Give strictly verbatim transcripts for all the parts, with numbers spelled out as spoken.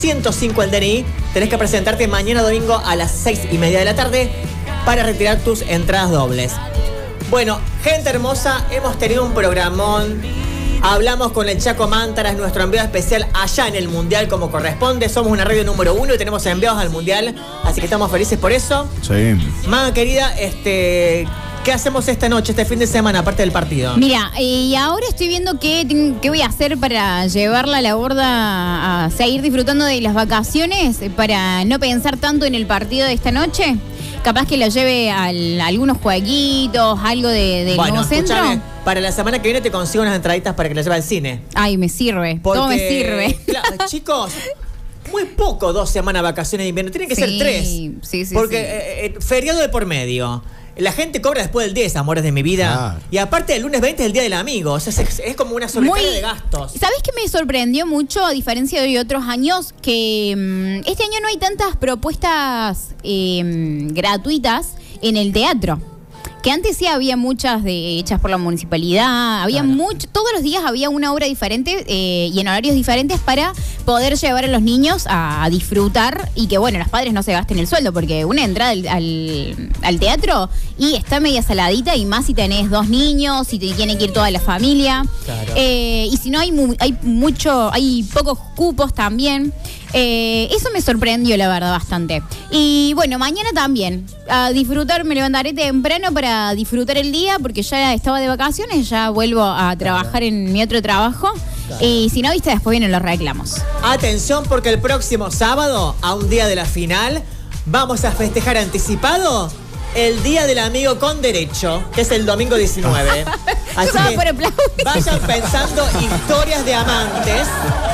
ciento cinco el D N I. Tenés que presentarte mañana domingo a las seis y media de la tarde para retirar tus entradas dobles. Bueno, gente hermosa, hemos tenido un programón. Hablamos con el Chaco Mántaras, nuestro enviado especial allá en el Mundial como corresponde. Somos una radio número uno y tenemos enviados al Mundial, así que estamos felices por eso. Sí. Maga querida, este, ¿qué hacemos esta noche, este fin de semana, aparte del partido? Mira, y ahora estoy viendo qué, qué voy a hacer para llevarla a la borda a seguir disfrutando de las vacaciones, para no pensar tanto en el partido de esta noche. Capaz que lo lleve a algunos jueguitos, algo de, del bueno, nuevo centro. Escúchame, para la semana que viene te consigo unas entraditas para que la lleve al cine. Ay, me sirve. Porque, todo me sirve. Claro, chicos, muy poco dos semanas de vacaciones de invierno. Tienen que sí, ser tres. Sí, sí, porque sí. Eh, eh, feriado de por medio. La gente cobra después del diez, amores de mi vida. Ah. Y aparte el lunes veinte es el Día del Amigo. O sea, es, es como una sobrecarga de gastos. ¿Sabés qué me sorprendió mucho, a diferencia de otros años? Que mmm, este año no hay tantas propuestas eh, gratuitas en el teatro. Que antes sí había muchas de, hechas por la municipalidad, había claro. mucho, todos los días había una obra diferente eh, y en horarios diferentes para poder llevar a los niños a, a disfrutar y que, bueno, los padres no se gasten el sueldo, porque una entrada al, al, al teatro y está media saladita, y más si tenés dos niños, si te tiene que ir toda la familia. Claro. Eh, y si no, hay, mu hay mucho, hay pocos cupos también. Eh, eso me sorprendió, la verdad, bastante. Y bueno, mañana también a disfrutar, me levantaré temprano para disfrutar el día, porque ya estaba de vacaciones, ya vuelvo a trabajar claro. en mi otro trabajo. Claro. Y si no, viste, después vienen los reclamos. Atención, porque el próximo sábado, a un día de la final, vamos a festejar anticipado el Día del Amigo con Derecho, que es el domingo diecinueve. Así que vayan pensando historias de amantes.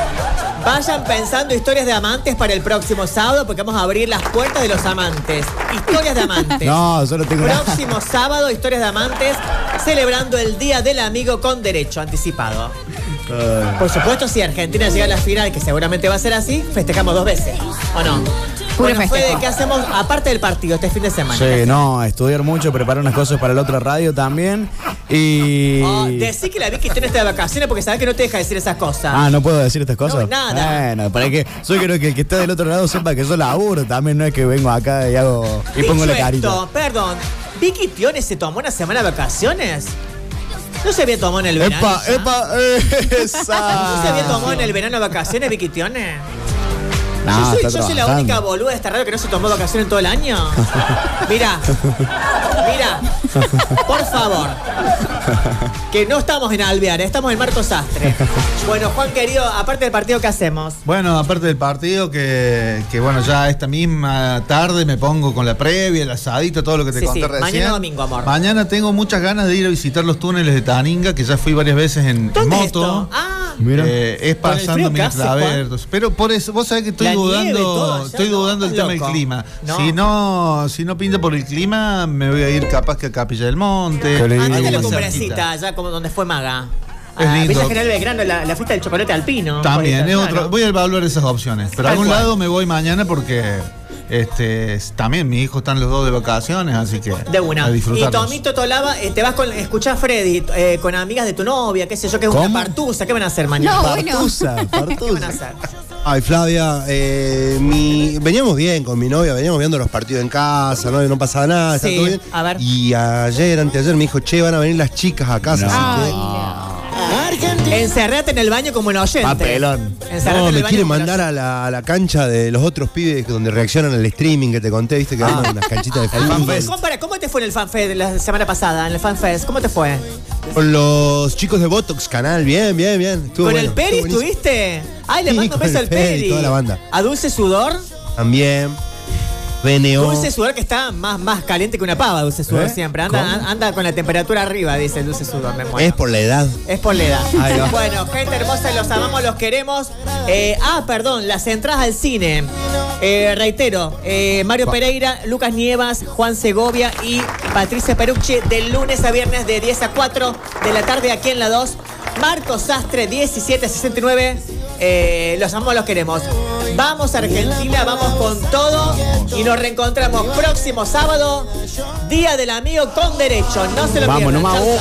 Vayan pensando historias de amantes para el próximo sábado, porque vamos a abrir las puertas de los amantes. Historias de amantes. No, solo tengo... Próximo sábado, historias de amantes, celebrando el Día del Amigo con Derecho anticipado. Uh. Por supuesto, si Argentina llega a la final, que seguramente va a ser así, festejamos dos veces, ¿o no? Bueno, Fede, ¿qué hacemos aparte del partido este fin de semana? Sí, no, estudiar mucho, preparar unas cosas para la otra radio también. Y... Oh, decí que la Vicky tiene esta de vacaciones porque sabés que no te deja decir esas cosas. Ah, ¿no puedo decir estas cosas? No, nada. Bueno, para que yo quiero que el que está del otro lado sepa que yo laburo también, no es que vengo acá y hago y pongo la carita. Esto, perdón, ¿Vicky Tione se tomó una semana de vacaciones? ¿No se había tomado en el verano? Epa, ya? epa, esa. ¿No se había tomado en el verano vacaciones, Vicky Tione? No, yo soy, yo soy la única boluda de esta radio que no se tomó vacaciones en todo el año. Mira, mira, por favor. Que no estamos en Alvear, estamos en Marcos Sastre. Bueno, Juan querido, aparte del partido, ¿qué hacemos? Bueno, aparte del partido, que, que bueno, ya esta misma tarde me pongo con la previa, el asadito, todo lo que te sí, conté sí. recién. Mañana domingo, amor. Mañana tengo muchas ganas de ir a visitar los túneles de Taninga, que ya fui varias veces en, en moto. Esto? Ah, mira. Eh, es pasando mis traversos. Pero por eso, vos sabés que estoy la dudando, todo, estoy no, dudando del tema del clima. No. Si no, si no pinta por el clima, me voy a ir capaz que a Capilla del Monte. Andate a la cumbrecita, allá como donde fue Maga. Es ah, lindo. Villa General Belgrano, la, la fiesta del chocolate alpino. También, es es otro. Voy a evaluar esas opciones. Pero a algún cual. lado me voy mañana porque este también mis hijos están los dos de vacaciones, así que de una. A disfrutarlos. Y Tomito Tolaba, eh, te vas con escuchar a Freddy eh, con amigas de tu novia, qué sé yo, que es ¿Cómo? Una partusa. ¿Qué van a hacer mañana? No, partusa, bueno. partusa. ¿Qué van a hacer? Ay, Flavia, eh, mi, veníamos bien con mi novia, veníamos viendo los partidos en casa, no, no pasaba nada, está sí, todo bien. A ver. Y ayer, anteayer, me dijo, che, van a venir las chicas a casa, no. así que... no. Encerrate en el baño como un oyente. Papelón. Encerrate no, me quiere mandar a la, a la cancha de los otros pibes donde reaccionan al streaming que te conté, viste que ah. andan unas canchitas de fútbol. ¿Cómo, ¿Cómo te fue en el FanFest la semana pasada, en el FanFest? ¿Cómo te fue? Con los chicos de Botox Canal, bien, bien, bien. Estuvo ¿Con bueno, el Peri estuviste? Ay, le sí, mando un beso al Peri. Peri. Toda la banda. ¿A Dulce Sudor? También. B N O. Dulce Sudor, que está más, más caliente que una pava, Dulce Sudor ¿Eh? Siempre. Anda, anda con la temperatura arriba, dice el Dulce Sudor, me muero. Es por la edad. Es por la edad. Bueno, gente hermosa, los amamos, los queremos. Eh, ah, perdón, las entradas al cine. Eh, reitero, eh, Mario Pereira, Lucas Nievas, Juan Segovia y Patricia Perucci, del lunes a viernes de diez a cuatro de la tarde aquí en la dos. Marcos Sastre, diecisiete sesenta y nueve. Eh, los amamos, los queremos. Vamos a Argentina, vamos con todo y nos reencontramos próximo sábado, Día del Amigo con Derecho. No se lo Vamos, pierdan. nomás.